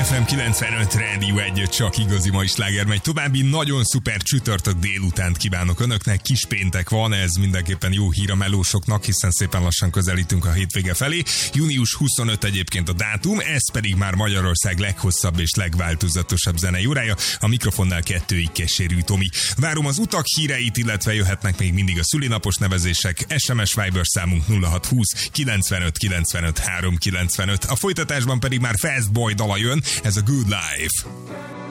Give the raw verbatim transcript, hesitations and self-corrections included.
ef em kilencvenöt Rádió egy, csak igazi mai sláger megy. További nagyon szuper csütörtök délutánt kívánok önöknek. Kis péntek van, ez mindenképpen jó hír a melósoknak, hiszen szépen lassan közelítünk a hétvége felé. június huszonötödike egyébként a dátum, ez pedig már Magyarország leghosszabb és legváltozatosabb zenei órája. A mikrofonnál kettőig Keserű Tomi. Várom az utak híreit, illetve jöhetnek még mindig a szülinapos nevezések. es em es Viber számunk nulla hatszázhúsz kilencvenöt kilencvenöt háromszázkilencvenöt. A folytatásban pedig már Fast Boy dala jön, ez a Good Life.